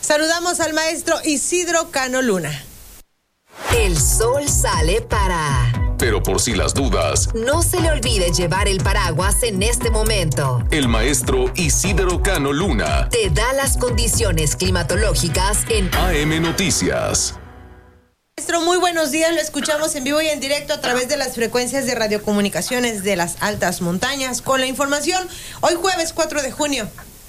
Saludamos al maestro Isidro Cano Luna. El sol sale para... Pero por si las dudas, no se le olvide llevar el paraguas en este momento. El maestro Isidro Cano Luna te da las condiciones climatológicas en AM Noticias. Maestro, muy buenos días, lo escuchamos en vivo y en directo a través de las frecuencias de radiocomunicaciones de las altas montañas con la información hoy jueves 4 de junio.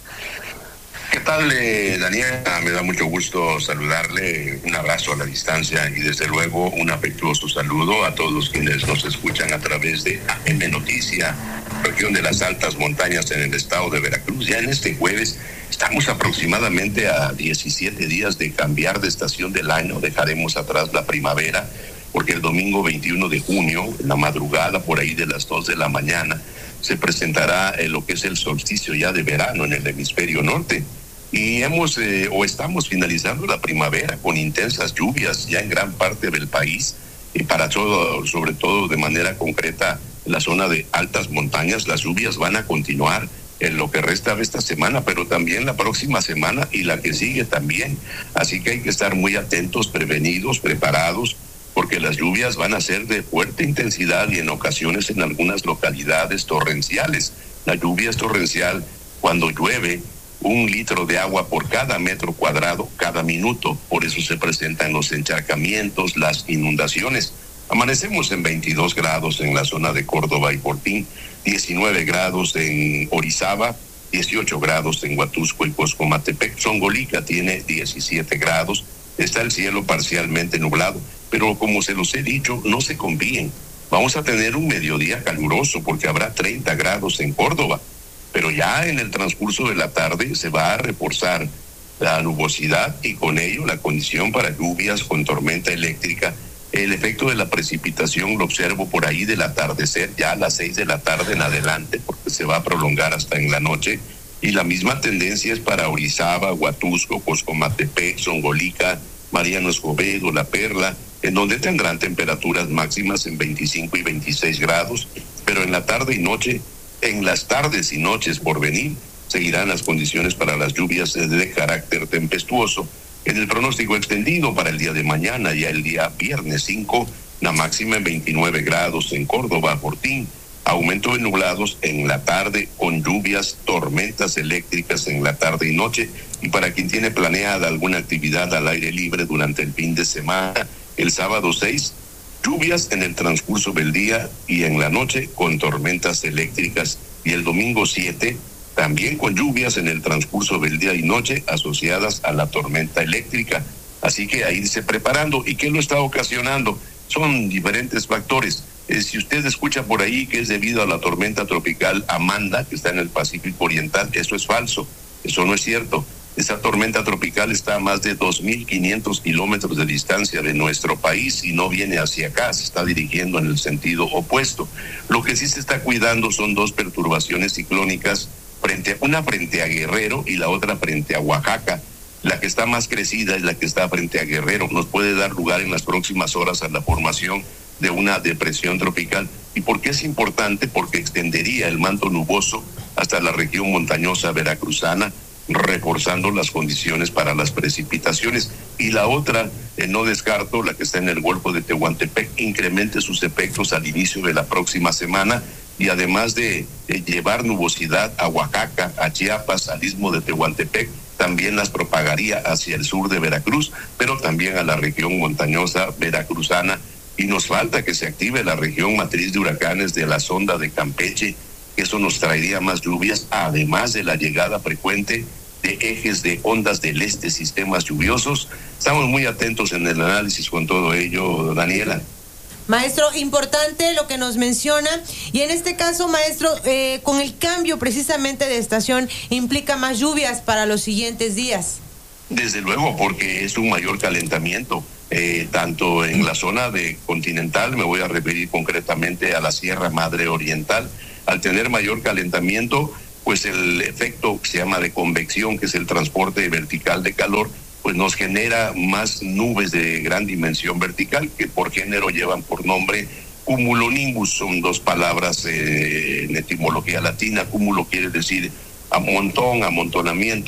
¿Qué tal, Daniela? Me da mucho gusto saludarle, un abrazo a la distancia y desde luego un afectuoso saludo a todos quienes nos escuchan a través de AM Noticia, región de las altas montañas en el estado de Veracruz. Ya en este jueves estamos aproximadamente a 17 días de cambiar de estación del año, dejaremos atrás la primavera, porque el domingo 21 de junio, en la madrugada, por ahí de las 2 de la mañana, se presentará lo que es el solsticio ya de verano en el hemisferio norte. Y estamos finalizando la primavera con intensas lluvias ya en gran parte del país y para todo, sobre todo de manera concreta en la zona de altas montañas. Las lluvias van a continuar en lo que resta de esta semana, pero también la próxima semana y la que sigue también. Así que hay que estar muy atentos, prevenidos, preparados, porque las lluvias van a ser de fuerte intensidad y en ocasiones en algunas localidades torrenciales. La lluvia es torrencial cuando llueve 1 litro de agua por cada metro cuadrado cada minuto. Por eso se presentan los encharcamientos, las inundaciones. Amanecemos en 22 grados en la zona de Córdoba y Fortín, 19 grados en Orizaba, 18 grados en Huatusco y Coscomatepec. Zongolica tiene 17 grados. Está el cielo parcialmente nublado, pero como se los he dicho, no se confíen. Vamos a tener un mediodía caluroso porque habrá 30 grados en Córdoba. Pero ya en el transcurso de la tarde se va a reforzar la nubosidad y con ello la condición para lluvias con tormenta eléctrica. El efecto de la precipitación lo observo por ahí del atardecer, ya a las 6 de la tarde en adelante, porque se va a prolongar hasta en la noche. Y la misma tendencia es para Orizaba, Huatusco, Coscomatepec, Zongolica, Mariano Escobedo, La Perla, en donde tendrán temperaturas máximas en 25 y 26 grados, pero en la tarde y noche, en las tardes y noches por venir, seguirán las condiciones para las lluvias de carácter tempestuoso. En el pronóstico extendido para el día de mañana, ya el día viernes 5, la máxima en 29 grados en Córdoba, Fortín, aumento de nublados en la tarde con lluvias, tormentas eléctricas en la tarde y noche. Y para quien tiene planeada alguna actividad al aire libre durante el fin de semana, el sábado 6, lluvias en el transcurso del día y en la noche con tormentas eléctricas. Y el domingo 7, también con lluvias en el transcurso del día y noche asociadas a la tormenta eléctrica. Así que a irse preparando. ¿Y qué lo está ocasionando? Son diferentes factores. Si usted escucha por ahí que es debido a la tormenta tropical Amanda, que está en el Pacífico Oriental, eso es falso. Eso no es cierto. Esa tormenta tropical está a más de 2.500 kilómetros de distancia de nuestro país y no viene hacia acá, se está dirigiendo en el sentido opuesto. Lo que sí se está cuidando son dos perturbaciones ciclónicas, una frente a Guerrero y la otra frente a Oaxaca. La que está más crecida es la que está frente a Guerrero. Nos puede dar lugar en las próximas horas a la formación de una depresión tropical. ¿Y por qué es importante? Porque extendería el manto nuboso hasta la región montañosa veracruzana, reforzando las condiciones para las precipitaciones. Y la otra, no descarto, la que está en el Golfo de Tehuantepec, incremente sus efectos al inicio de la próxima semana y además de llevar nubosidad a Oaxaca, a Chiapas, al istmo de Tehuantepec, también las propagaría hacia el sur de Veracruz, pero también a la región montañosa veracruzana. Y nos falta que se active la región matriz de huracanes de la sonda de Campeche. Eso nos traería más lluvias, además de la llegada frecuente de ejes de ondas del este, sistemas lluviosos. Estamos muy atentos en el análisis con todo ello, Daniela. Maestro, importante lo que nos menciona, y en este caso, maestro, con el cambio precisamente de estación, implica más lluvias para los siguientes días. Desde luego, porque es un mayor calentamiento, tanto en la zona de continental, me voy a referir concretamente a la Sierra Madre Oriental. Al tener mayor calentamiento, pues el efecto que se llama de convección, que es el transporte vertical de calor, pues nos genera más nubes de gran dimensión vertical, que por género llevan por nombre cumulonimbus. Son dos palabras en etimología latina. Cúmulo quiere decir montón, amontonamiento,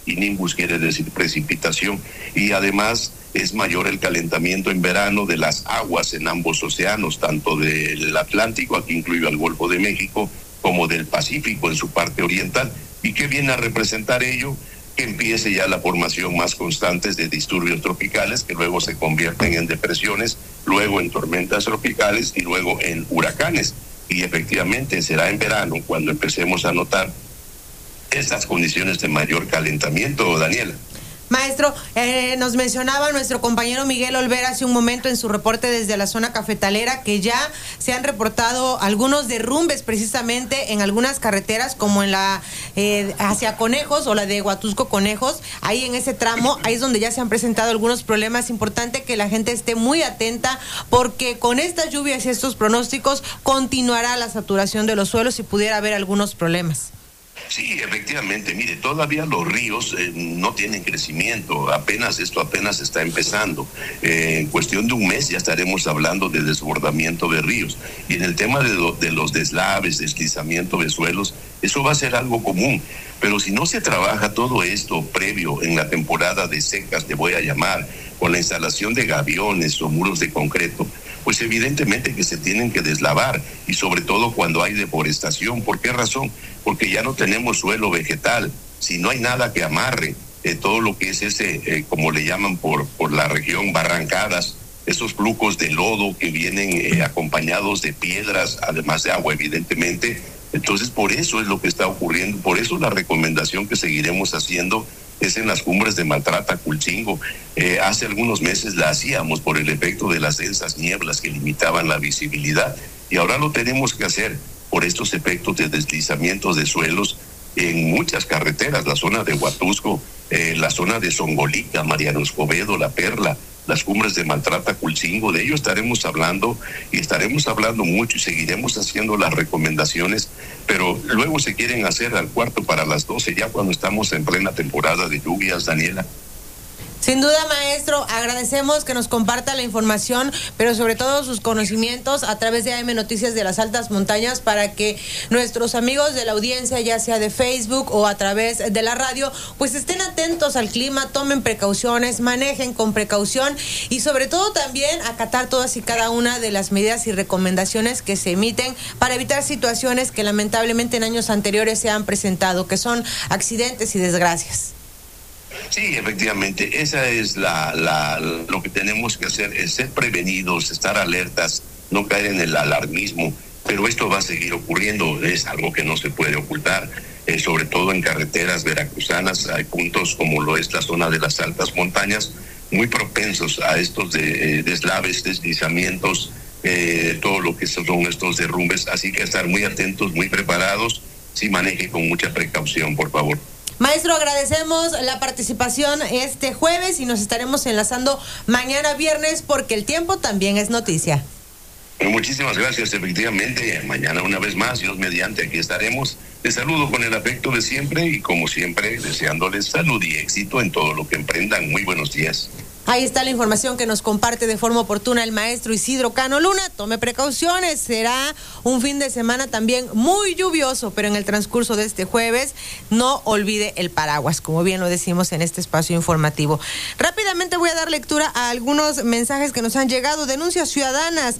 y nimbus quiere decir precipitación, y además es mayor el calentamiento en verano de las aguas en ambos océanos, tanto del Atlántico, aquí incluyo al Golfo de México, como del Pacífico en su parte oriental. ¿Y qué viene a representar ello? Que empiece ya la formación más constante de disturbios tropicales que luego se convierten en depresiones, luego en tormentas tropicales y luego en huracanes. Y efectivamente será en verano cuando empecemos a notar estas condiciones de mayor calentamiento, Daniela. Maestro, nos mencionaba nuestro compañero Miguel Olvera hace un momento en su reporte desde la zona cafetalera que ya se han reportado algunos derrumbes precisamente en algunas carreteras como en la hacia Conejos o la de Huatusco Conejos. Ahí en ese tramo, ahí es donde ya se han presentado algunos problemas. Importante que la gente esté muy atenta porque con estas lluvias y estos pronósticos continuará la saturación de los suelos y pudiera haber algunos problemas. Sí, efectivamente, mire, todavía los ríos no tienen crecimiento, apenas está empezando. En cuestión de un mes ya estaremos hablando de desbordamiento de ríos. Y en el tema de los deslaves, deslizamiento de suelos, eso va a ser algo común. Pero si no se trabaja todo esto previo en la temporada de secas, te voy a llamar, con la instalación de gaviones o muros de concreto, pues evidentemente que se tienen que deslavar, y sobre todo cuando hay deforestación. ¿Por qué razón? Porque ya no tenemos suelo vegetal, si no hay nada que amarre todo lo que es ese, como le llaman por la región, barrancadas, esos flujos de lodo que vienen acompañados de piedras, además de agua, evidentemente. Entonces, por eso es lo que está ocurriendo, por eso la recomendación que seguiremos haciendo es en las cumbres de Maltrata-Culcingo. Hace algunos meses la hacíamos por el efecto de las densas nieblas que limitaban la visibilidad, y ahora lo tenemos que hacer por estos efectos de deslizamientos de suelos en muchas carreteras, la zona de Huatusco, la zona de Zongolica, Mariano Escobedo, La Perla, las cumbres de Maltrata-Culcingo. De ello estaremos hablando, y estaremos hablando mucho, y seguiremos haciendo las recomendaciones, pero luego se quieren hacer al cuarto para las 12, ya cuando estamos en plena temporada de lluvias, Daniela. Sin duda, maestro, agradecemos que nos comparta la información, pero sobre todo sus conocimientos a través de AM Noticias de las Altas Montañas, para que nuestros amigos de la audiencia, ya sea de Facebook o a través de la radio, pues estén atentos al clima, tomen precauciones, manejen con precaución y sobre todo también acatar todas y cada una de las medidas y recomendaciones que se emiten para evitar situaciones que lamentablemente en años anteriores se han presentado, que son accidentes y desgracias. Sí, efectivamente, esa es lo que tenemos que hacer, es ser prevenidos, estar alertas, no caer en el alarmismo, pero esto va a seguir ocurriendo, es algo que no se puede ocultar, sobre todo en carreteras veracruzanas. Hay puntos como lo es la zona de las altas montañas, muy propensos a estos deslaves, deslizamientos, todo lo que son estos derrumbes, así que estar muy atentos, muy preparados, sí, maneje con mucha precaución, por favor. Maestro, agradecemos la participación este jueves y nos estaremos enlazando mañana viernes porque el tiempo también es noticia. Muchísimas gracias, efectivamente. Mañana una vez más, Dios mediante, aquí estaremos. Les saludo con el afecto de siempre y como siempre deseándoles salud y éxito en todo lo que emprendan. Muy buenos días. Ahí está la información que nos comparte de forma oportuna el maestro Isidro Cano Luna. Tome precauciones, será un fin de semana también muy lluvioso, pero en el transcurso de este jueves no olvide el paraguas, como bien lo decimos en este espacio informativo. Rápidamente voy a dar lectura a algunos mensajes que nos han llegado. Denuncias ciudadanas.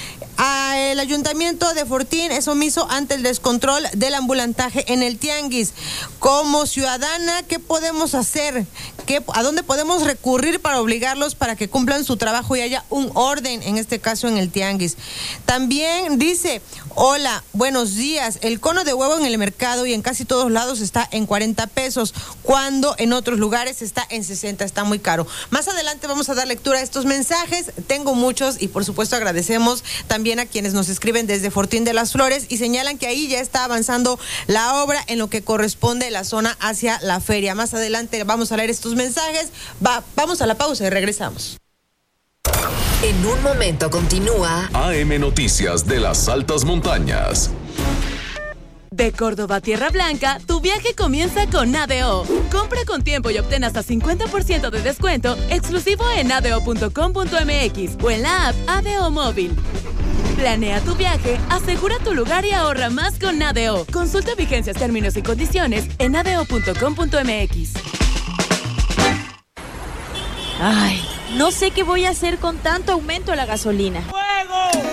El ayuntamiento de Fortín es omiso ante el descontrol del ambulantaje en el tianguis. Como ciudadana, ¿qué podemos hacer? ¿A dónde podemos recurrir para obligarlos para que cumplan su trabajo y haya un orden, en este caso en el tianguis? También dice, hola, buenos días, el cono de huevo en el mercado y en casi todos lados está en 40 pesos, cuando en otros lugares está en 60, está muy caro. Más adelante vamos a dar lectura a estos mensajes, tengo muchos y por supuesto agradecemos también a quienes nos escriben desde Fortín de las Flores y señalan que ahí ya está avanzando la obra en lo que corresponde la zona hacia la feria. Más adelante vamos a leer estos mensajes. Vamos a la pausa y regresamos. En un momento continúa AM Noticias de las Altas Montañas. De Córdoba a Tierra Blanca, tu viaje comienza con ADO. Compra con tiempo y obtén hasta 50% de descuento exclusivo en ado.com.mx o en la app ADO Móvil. Planea tu viaje, asegura tu lugar y ahorra más con ADO. Consulta vigencias, términos y condiciones en ado.com.mx. Ay, no sé qué voy a hacer con tanto aumento de la gasolina. ¡Fuego!